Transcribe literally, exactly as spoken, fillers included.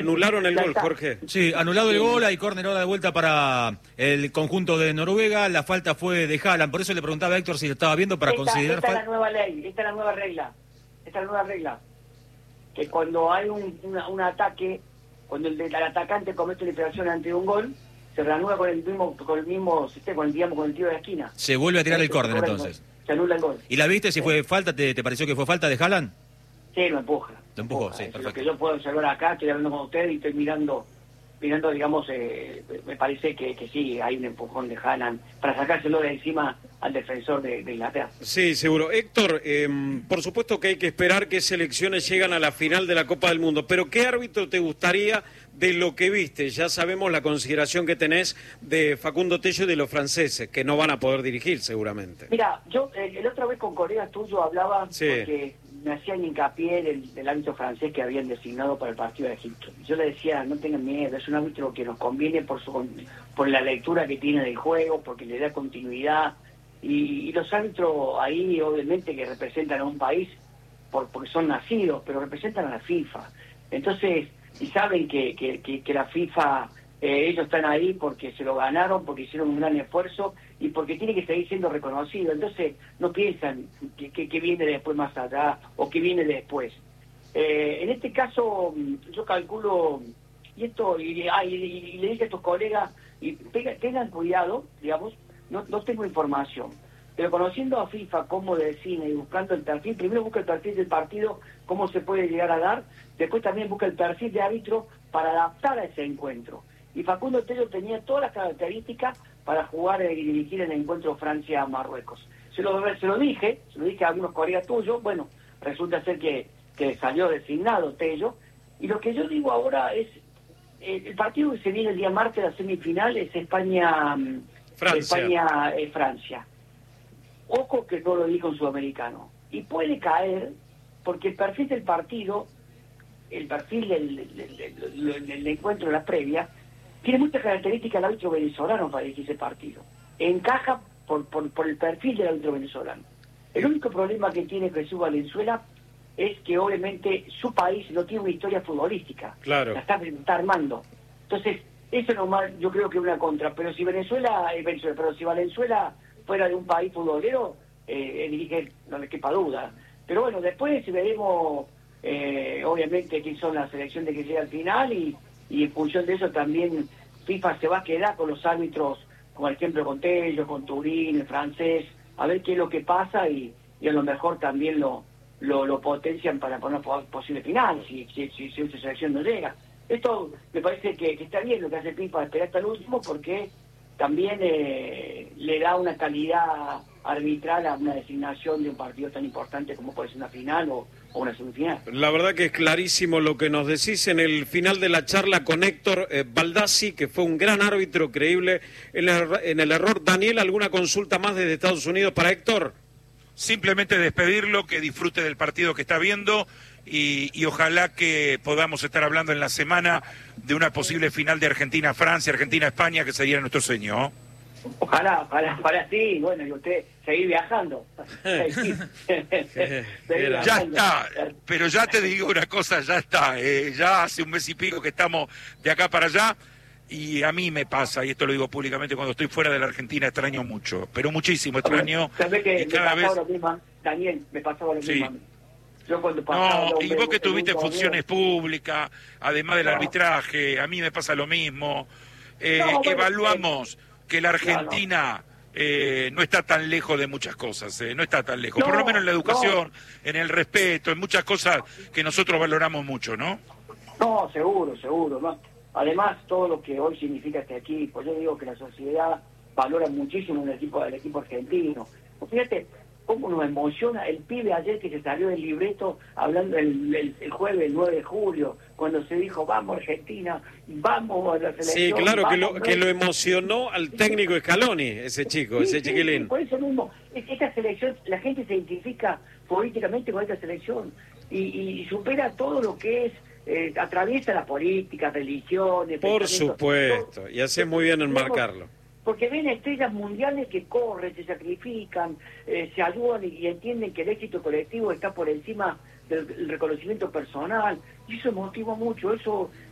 anularon el gol, Jorge. Sí, anulado el gol, hay córner ahora de vuelta para el conjunto de Noruega, la falta fue de Haaland, por eso le preguntaba a Héctor si lo estaba viendo para esta, considerar esta es falta. la nueva ley, esta es la nueva regla, esta es la nueva regla, que cuando hay un, una, un ataque, cuando el, el atacante comete una infracción ante un gol, se reanuda con el mismo, con el mismo sistema, con el, digamos, con el tiro de la esquina. Se vuelve a tirar el Se córner anula el entonces. gol, se anula el gol. ¿Y la viste si Sí. fue falta? ¿Te, te pareció que fue falta de Haaland? Sí, lo empuja. Lo empujó, empuja. sí, Eso perfecto. es lo que yo puedo observar acá, estoy hablando con usted y estoy mirando, mirando digamos, eh, me parece que, que sí, hay un empujón de Haaland para sacárselo de encima al defensor de, de Inglaterra. Sí, seguro. Héctor, eh, por supuesto que hay que esperar que selecciones llegan a la final de la Copa del Mundo, pero ¿qué árbitro te gustaría de lo que viste? Ya sabemos la consideración que tenés de Facundo Tello y de los franceses, que no van a poder dirigir seguramente. Mira, yo eh, el otra vez con colegas tuyos hablaba Sí. porque me hacían hincapié del, del árbitro francés que habían designado para el partido de Egipto. Yo le decía, no tengan miedo, es un árbitro que nos conviene por su por la lectura que tiene del juego, porque le da continuidad. Y, y los árbitros ahí, obviamente, que representan a un país por, porque son nacidos, pero representan a la FIFA. Entonces, y saben que, que, que, que la FIFA, eh, ellos están ahí porque se lo ganaron, porque hicieron un gran esfuerzo y porque tiene que seguir siendo reconocido. Entonces, no piensan que, que, que viene después más allá o que viene después. Eh, en este caso, yo calculo, y esto, y, ah, y, y le dije a tus colegas, y pega, tengan cuidado, digamos, no, no tengo información, pero conociendo a FIFA cómo define y buscando el perfil, primero busca el perfil del partido, cómo se puede llegar a dar, después también busca el perfil de árbitro para adaptar a ese encuentro. Y Facundo Tello tenía todas las características para jugar y dirigir el encuentro Francia-Marruecos. Se lo, se lo dije, se lo dije a algunos colegas tuyos, bueno, resulta ser que, que salió designado Tello, y lo que yo digo ahora es, eh, el partido que se viene el día martes, la semifinal, es España... Francia. España, eh, Francia. Ojo que no lo dijo en sudamericano. Y puede caer, porque el perfil del partido, el perfil del, del, del, del encuentro de la previa, tiene muchas características del árbitro venezolano para dirigir ese partido. Encaja por, por, por el perfil del árbitro venezolano. El único problema que tiene Jesús Valenzuela es que obviamente su país no tiene una historia futbolística. Claro. La está, está armando. Entonces, eso nomás yo creo que es una contra, pero si Venezuela, eh, Venezuela pero si Valenzuela fuera de un país futbolero, eh, dirige, no le quepa duda. Pero bueno, después veremos, eh, obviamente, quién son las selecciones que llega al final y, y en función de eso también FIFA se va a quedar con los árbitros, como por ejemplo con Tello, con Turín, el francés, a ver qué es lo que pasa y, y a lo mejor también lo, lo, lo potencian para poner posible final, si, si, si, si esa selección no llega. Esto me parece que, que está bien lo que hace FIFA, esperar hasta el último, porque también eh, le da una calidad arbitral a una designación de un partido tan importante como puede ser una final o, o una semifinal. La verdad que es clarísimo lo que nos decís en el final de la charla con Héctor eh, Baldassi, que fue un gran árbitro, creíble en el, en el error. Daniel, ¿alguna consulta más desde Estados Unidos para Héctor? Simplemente despedirlo, que disfrute del partido que está viendo y, y ojalá que podamos estar hablando en la semana de una posible final de Argentina-Francia, Argentina-España, que sería nuestro sueño. Ojalá, ojalá, ojalá sí, bueno, y usted seguir viajando. Seguir Ya viajando. está, pero ya te digo una cosa, ya está, eh, ya hace un mes y pico que estamos de acá para allá y a mí me pasa, y esto lo digo públicamente, cuando estoy fuera de la Argentina extraño mucho, pero muchísimo extraño. ¿Sabés que Y me cada pasaba vez... lo mismo, Daniel? Me pasaba lo Sí. mismo a mí. Yo cuando pasaba No, dos y veces vos que en un tuviste torneo- funciones públicas, además del No. arbitraje, a mí me pasa lo mismo. Eh, No, bueno, evaluamos que la Argentina eh, no está tan lejos de muchas cosas, eh, no está tan lejos. No, Por lo menos en la educación, no. en el respeto, en muchas cosas que nosotros valoramos mucho, ¿no? No, seguro, seguro. ¿no? Además, todo lo que hoy significa este equipo, yo digo que la sociedad valora muchísimo el equipo, el equipo argentino. Pues fíjate cómo nos emociona el pibe ayer que se salió del libreto hablando el, el, el jueves, el nueve de julio, cuando se dijo, vamos Argentina, vamos a la selección. Sí, claro, que vamos, lo, que lo emocionó al técnico Scaloni, ese chico, Sí, ese sí, chiquilín. sí, por eso mismo, es- esta selección, la gente se identifica políticamente con esta selección y, y supera todo lo que es, eh, atraviesa la política, religiones. Por pensamientos, supuesto, todo. y hace muy bien en marcarlo. Porque ven estrellas mundiales que corren, se sacrifican, eh, se ayudan y, y entienden que el éxito colectivo está por encima del, del reconocimiento personal. Y eso motiva mucho, eso